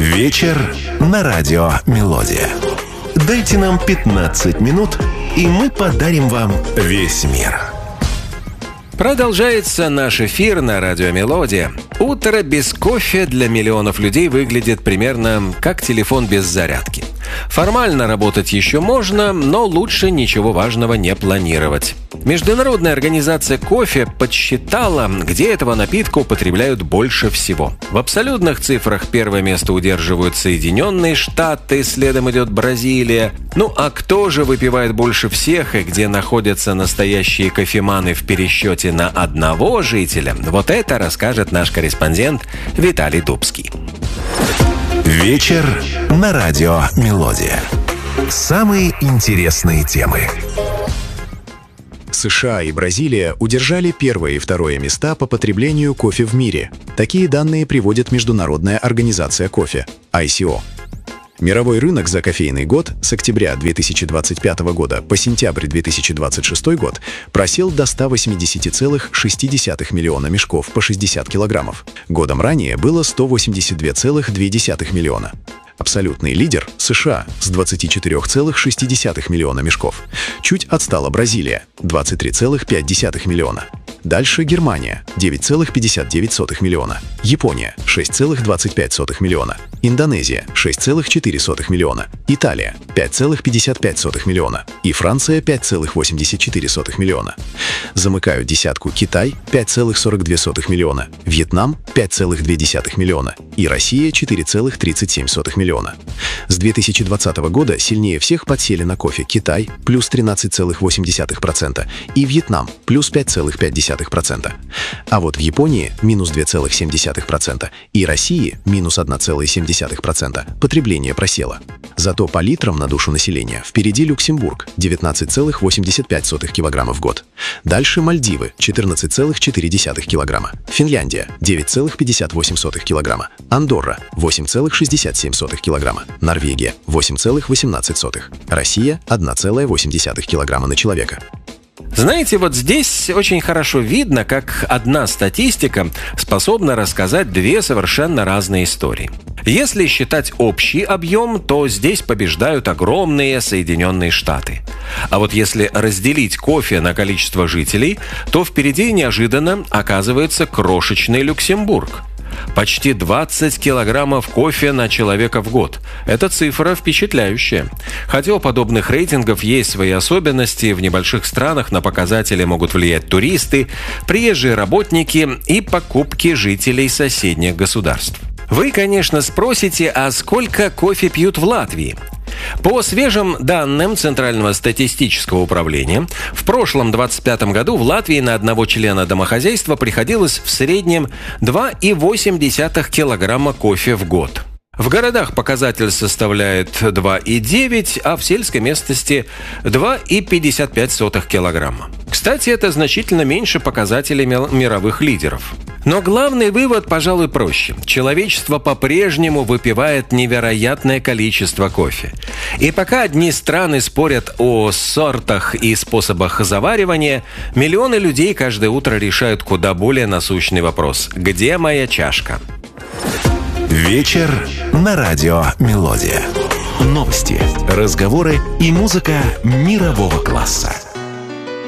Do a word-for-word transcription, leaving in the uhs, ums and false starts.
Вечер на радио «Мелодия». Дайте нам пятнадцать минут, и мы подарим вам весь мир. Продолжается наш эфир на радио «Мелодия». Утро без кофе для миллионов людей выглядит примерно как телефон без зарядки. Формально работать еще можно, но лучше ничего важного не планировать. Международная организация кофе подсчитала, где этого напитка употребляют больше всего. В абсолютных цифрах первое место удерживают Соединенные Штаты, следом идет Бразилия. Ну а кто же выпивает больше всех и где находятся настоящие кофеманы в пересчете на одного жителя? Вот это расскажет наш корреспондент Виталий Дубский. Вечер на радио «Мелодия». Самые интересные темы. США и Бразилия удержали первое и второе места по потреблению кофе в мире. Такие данные приводит Международная организация кофе ай си о. Мировой рынок за кофейный год с октября две тысячи двадцать пятого года по сентябрь две тысячи двадцать шестой год просел до ста восьмидесяти целых шести десятых миллиона мешков по шестьдесят килограммов. Годом ранее было сто восемьдесят два целых две десятых миллиона. Абсолютный лидер – США с двадцатью четырёх целых шести десятых миллиона мешков. Чуть отстала Бразилия – двадцать три целых пять десятых миллиона. Дальше Германия – девять целых пятьдесят девять сотых миллиона. Япония – шесть целых двадцать пять сотых миллиона. Индонезия – шесть целых четыре сотых миллиона. Италия – пять целых пятьдесят пять сотых миллиона. И Франция – пять целых восемьдесят четыре сотых миллиона. Замыкают десятку Китай – пять целых сорок две сотых миллиона. Вьетнам – пять целых две десятых миллиона. И Россия – четыре целых тридцать семь сотых миллиона. С две тысячи двадцатого года сильнее всех подсели на кофе Китай – плюс тринадцать целых восемь десятых процента и Вьетнам – плюс пять целых пять десятых процента. А вот в Японии – минус два целых семь десятых процента и России – минус одна целая семь десятых процента. Потребление просело. Зато по литрам на душу населения впереди Люксембург – девятнадцать целых восемьдесят пять сотых килограмма в год. Дальше Мальдивы – четырнадцать целых четыре десятых килограмма. Финляндия – девять целых пятьдесят восемь сотых килограмма. Андорра – восемь целых шестьдесят семь сотых килограмма. Норвегия – восемь целых восемнадцать сотых. Россия – одна целая восемь десятых килограмма на человека. Знаете, вот здесь очень хорошо видно, как одна статистика способна рассказать две совершенно разные истории. Если считать общий объем, то здесь побеждают огромные Соединенные Штаты. А вот если разделить кофе на количество жителей, то впереди неожиданно оказывается крошечный Люксембург. Почти двадцать килограммов кофе на человека в год. Эта цифра впечатляющая. Хотя у подобных рейтингов есть свои особенности, в небольших странах на показатели могут влиять туристы, приезжие работники и покупки жителей соседних государств. Вы, конечно, спросите, а сколько кофе пьют в Латвии? По свежим данным Центрального статистического управления, в прошлом двадцать пятом году в Латвии на одного члена домохозяйства приходилось в среднем два целых восемь десятых килограмма кофе в год. В городах показатель составляет два целых девять, а в сельской местности два целых пятьдесят пять сотых килограмма. Кстати, это значительно меньше показателей мировых лидеров. Но главный вывод, пожалуй, проще. Человечество по-прежнему выпивает невероятное количество кофе. И пока одни страны спорят о сортах и способах заваривания, миллионы людей каждое утро решают куда более насущный вопрос: где моя чашка? Вечер на радио «Мелодия». Новости, разговоры и музыка мирового класса.